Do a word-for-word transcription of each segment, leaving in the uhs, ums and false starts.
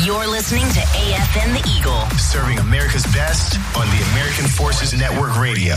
You're listening to A F N The Eagle. Serving America's best on the American Forces Network Radio.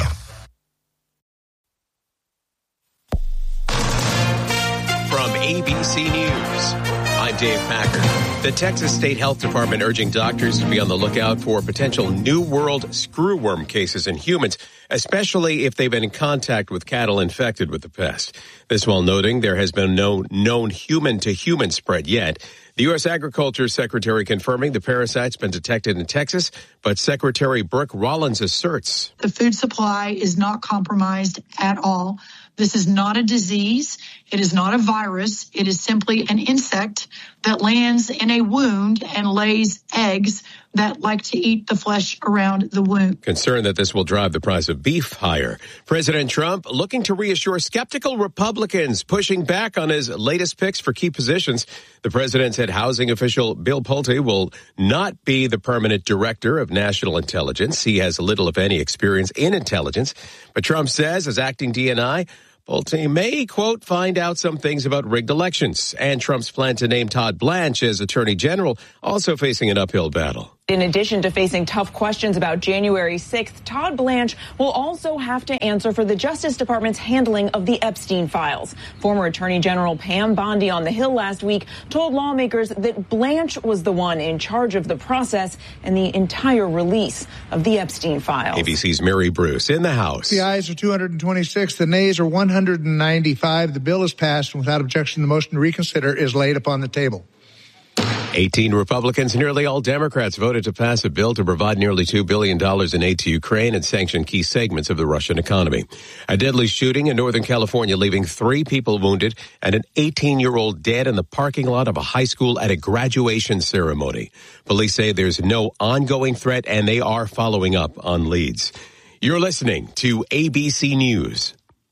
From A B C News, I'm Dave Packard. The Texas State Health Department urging doctors to be on the lookout for potential New World screwworm cases in humans, especially if they've been in contact with cattle infected with the pest. This while noting there has been no known human-to-human spread yet. The U S Agriculture Secretary confirming the parasite's been detected in Texas, but Secretary Brooke Rollins asserts the food supply is not compromised at all. This is not a disease. It is not a virus. It is simply an insect that lands in a wound and lays eggs that like to eat the flesh around the wound. Concerned that this will drive the price of beef higher. President Trump looking to reassure skeptical Republicans, pushing back on his latest picks for key positions. The president said housing official Bill Pulte will not be the permanent director of national intelligence. He has little, if any, experience in intelligence. But Trump says, as acting D N I, Pulte may, quote, find out some things about rigged elections. And Trump's plan to name Todd Blanche as Attorney General also facing an uphill battle. In addition to facing tough questions about January sixth, Todd Blanche will also have to answer for the Justice Department's handling of the Epstein files. Former Attorney General Pam Bondi on the Hill last week told lawmakers that Blanche was the one in charge of the process and the entire release of the Epstein files. A B C's Mary Bruce in the House. The ayes are two hundred twenty-six, the nays are one hundred ninety-five. The bill is passed, and without objection, the motion to reconsider is laid upon the table. eighteen Republicans, nearly all Democrats, voted to pass a bill to provide nearly two billion dollars in aid to Ukraine and sanction key segments of the Russian economy. A deadly shooting in Northern California, leaving three people wounded and an eighteen-year-old dead in the parking lot of a high school at a graduation ceremony. Police say there's no ongoing threat, and they are following up on leads. You're listening to A B C News.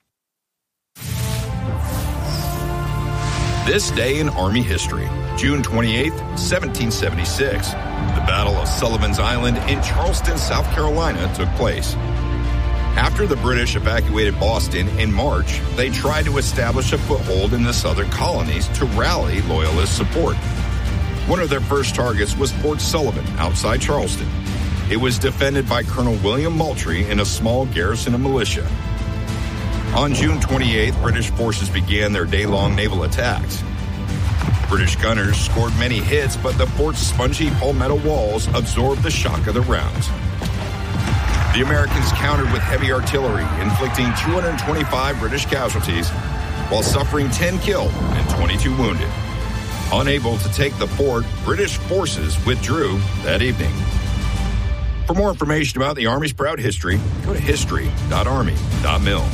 This day in Army history, June twenty-eighth, seventeen seventy-six. The Battle of Sullivan's Island in Charleston, South Carolina took place. After the British evacuated Boston in March, they tried to establish a foothold in the southern colonies to rally Loyalist support. One of their first targets was Fort Sullivan outside Charleston. It was defended by Colonel William Moultrie and a small garrison of militia. On June twenty-eighth, British forces began their day-long naval attacks. British gunners scored many hits, but the fort's spongy palmetto walls absorbed the shock of the rounds. The Americans countered with heavy artillery, inflicting two hundred twenty-five British casualties, while suffering ten killed and twenty-two wounded. Unable to take the fort, British forces withdrew that evening. For more information about the Army's proud history, go to history dot army dot mil.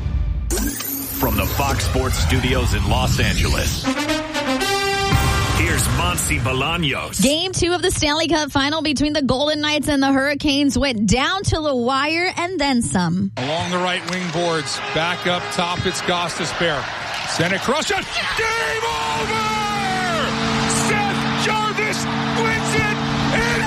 From the Fox Sports Studios in Los Angeles, here's Monty Bolaños. Game two of the Stanley Cup final between the Golden Knights and the Hurricanes went down to the wire and then some. Along the right wing boards, back up top, it's Gostisbehere. Send it across, shot. Game over! Seth Jarvis wins it in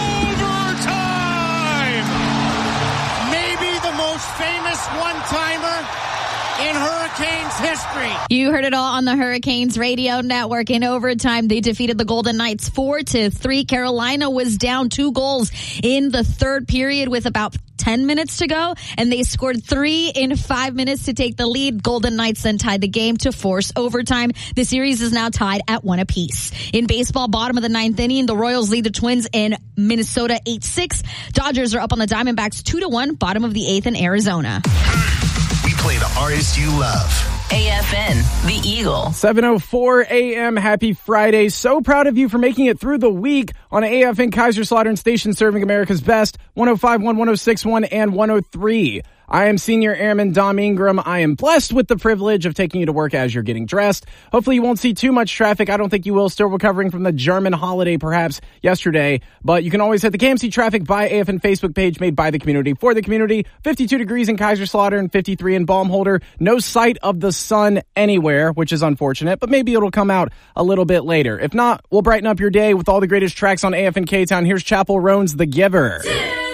overtime! Maybe the most famous one-timer in Hurricanes history. You heard it all on the Hurricanes radio network. In overtime, they defeated the Golden Knights four to three. Carolina was down two goals in the third period with about ten minutes to go, and they scored three in five minutes to take the lead. Golden Knights then tied the game to force overtime. The series is now tied at one apiece. In baseball, bottom of the ninth inning, the Royals lead the Twins in Minnesota eight six. Dodgers are up on the Diamondbacks two to one, bottom of the eighth in Arizona. We play the artists you love. A F N, The Eagle. seven oh four a.m. Happy Friday. So proud of you for making it through the week on A F N Kaiserslautern station serving America's best, one oh five point one, one oh six point one, and one oh three. I am Senior Airman Dom Ingram. I am blessed with the privilege of taking you to work as you're getting dressed. Hopefully you won't see too much traffic. I don't think you will. Still recovering from the German holiday perhaps yesterday. But you can always hit the K M C Traffic by A F N Facebook page made by the community for the community. fifty-two degrees in Kaiserslautern, fifty-three in Baumholder. No sight of the sun anywhere, which is unfortunate, but maybe it'll come out a little bit later. If not, we'll brighten up your day with all the greatest tracks on A F N K-Town. Here's Chapel Roan's The Giver.